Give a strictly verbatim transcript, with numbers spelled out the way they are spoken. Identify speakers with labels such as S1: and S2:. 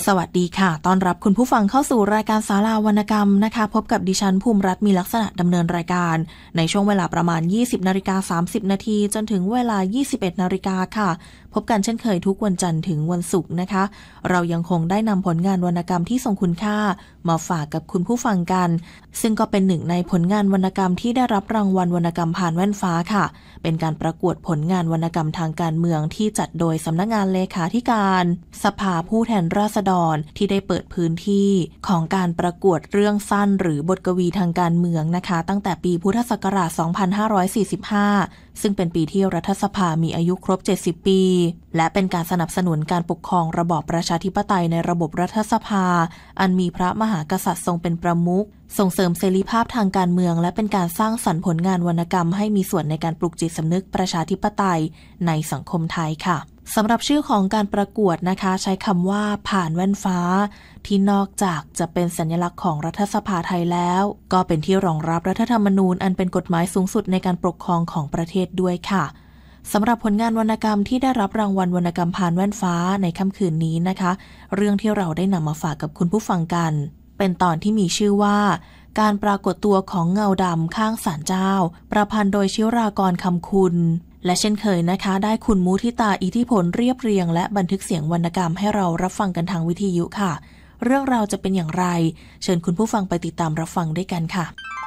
S1: สวัสดีค่ะต้อนรับคุณผู้ฟังเข้าสู่รายการศาลาวรรณกรรมนะคะพบกับดิฉันภูมิรัตน์มีลักษณะดำเนินรายการในช่วงเวลาประมาณ ยี่สิบนาฬิกาสามสิบนาทีจนถึงเวลา ยี่สิบเอ็ดนาฬิกาค่ะพบกันเช่นเคยทุกวันจันทร์ถึงวันศุกร์นะคะเรายังคงได้นำผลงานวรรณกรรมที่ทรงคุณค่ามาฝากกับคุณผู้ฟังกันซึ่งก็เป็นหนึ่งในผลงานวรรณกรรมที่ได้รับรางวัลวรรณกรรมผ่านแว่นฟ้าค่ะเป็นการประกวดผลงานวรรณกรรมทางการเมืองที่จัดโดยสำนักงานเลขาธิการสภาผู้แทนราษฎรที่ได้เปิดพื้นที่ของการประกวดเรื่องสั้นหรือบทกวีทางการเมืองนะคะตั้งแต่ปีพุทธศักราช สองพันห้าร้อยสี่สิบห้า ซึ่งเป็นปีที่รัฐสภามีอายุครบ เจ็ดสิบ ปีและเป็นการสนับสนุนการปกครองระบอบประชาธิปไตยในระบบรัฐสภาอันมีพระมหากษัตริย์ทรงเป็นประมุขส่งเสริมเสรีภาพทางการเมืองและเป็นการสร้างสรรค์ผลงานวรรณกรรมให้มีส่วนในการปลุกจิตสำนึกประชาธิปไตยในสังคมไทยค่ะสำหรับชื่อของการประกวดนะคะใช้คำว่าผ่านแว่นฟ้าที่นอกจากจะเป็นสัญลักษณ์ของรัฐสภาไทยแล้วก็เป็นที่รองรับรัฐธรรมนูญอันเป็นกฎหมายสูงสุดในการปกครองของประเทศด้วยค่ะสำหรับผลงานวรรณกรรมที่ได้รับรางวัลวรรณกรรมผ่านแว่นฟ้าในค่ำคืนนี้นะคะเรื่องที่เราได้นำมาฝากกับคุณผู้ฟังกันเป็นตอนที่มีชื่อว่าการปรากฏตัวของเงาดำข้างศาลเจ้าประพันธ์โดยชิรากรคำคุณและเช่นเคยนะคะได้คุณมุทิตาอิทธิพลเรียบเรียงและบันทึกเสียงวรรณกรรมให้เรารับฟังกันทางวิทยุค่ะเรื่องราวจะเป็นอย่างไรเชิญคุณผู้ฟังไปติดตามรับฟังด้วยกันค่ะ